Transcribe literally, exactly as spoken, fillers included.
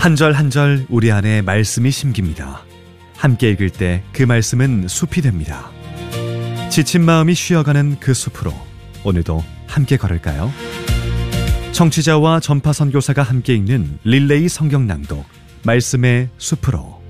한 절 한 절 우리 안에 말씀이 심깁니다. 함께 읽을 때 그 말씀은 숲이 됩니다. 지친 마음이 쉬어가는 그 숲으로 오늘도 함께 걸을까요? 청취자와 전파 선교사가 함께 읽는 릴레이 성경 낭독 말씀의 숲으로.